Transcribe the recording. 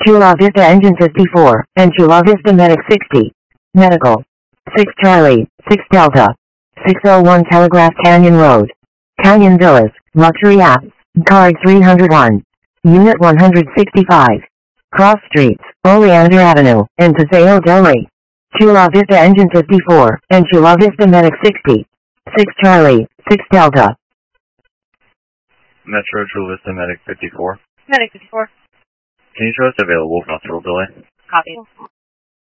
Chula Vista Engine 54, and Chula Vista Medic 60. Medical. 6 Charlie, 6 Delta. 601 Telegraph Canyon Road. Canyon Villas, Luxury Apps, Card 301. Unit 165. Cross Streets, Oleander Avenue, and Paseo del Rey. Chula Vista Engine 54, and Chula Vista Medic 60. 6 Charlie, 6 Delta. Metro Chula Vista Medic 54. Medic 54. Can you show us available hospital delay? Copy.